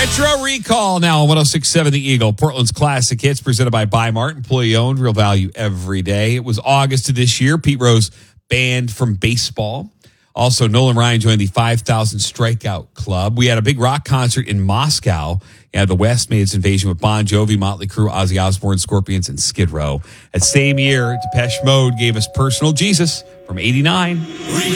Retro Recall now on 106.7 The Eagle. Portland's classic hits presented by Buy Mart. Employee owned, real value every day. It was August of this year. Pete Rose banned from baseball. Also, Nolan Ryan joined the 5,000 Strikeout Club. We had a big rock concert in Moscow. The West made its invasion with Bon Jovi, Motley Crue, Ozzy Osbourne, Scorpions, and Skid Row. That same year, Depeche Mode gave us Personal Jesus from '89.